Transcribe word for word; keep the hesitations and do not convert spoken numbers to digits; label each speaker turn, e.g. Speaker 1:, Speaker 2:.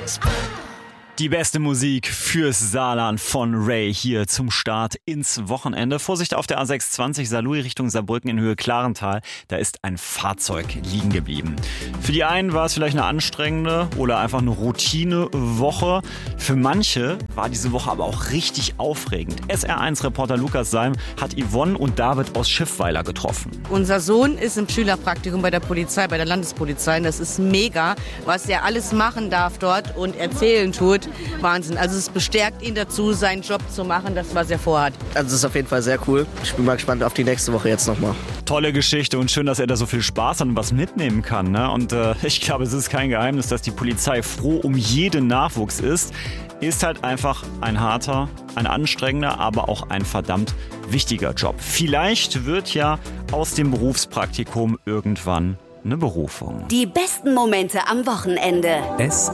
Speaker 1: Die beste Musik fürs Saarland von Ray hier zum Start ins Wochenende. Vorsicht auf der A sechshundertzwanzig Saarlouis Richtung Saarbrücken in Höhe Klarental. Da ist ein Fahrzeug liegen geblieben. Für die einen war es vielleicht eine anstrengende oder einfach eine Routinewoche. Für manche war diese Woche aber auch richtig aufregend. S R eins Reporter Lukas Salm hat Yvonne und David aus Schiffweiler getroffen.
Speaker 2: Unser Sohn ist im Schülerpraktikum bei der Polizei, bei der Landespolizei. Und das ist mega, was er alles machen darf dort und erzählen tut. Wahnsinn. Also es bestärkt ihn dazu, seinen Job zu machen, das was er vorhat.
Speaker 3: Also es ist auf jeden Fall sehr cool. Ich bin mal gespannt auf die nächste Woche jetzt nochmal.
Speaker 1: Tolle Geschichte und schön, dass er da so viel Spaß hat und was mitnehmen kann. Ne? Und äh, ich glaube, es ist kein Geheimnis, dass die Polizei froh um jeden Nachwuchs ist. Ist halt einfach ein harter, ein anstrengender, aber auch ein verdammt wichtiger Job. Vielleicht wird ja aus dem Berufspraktikum irgendwann eine Berufung.
Speaker 4: Die besten Momente am Wochenende.
Speaker 5: S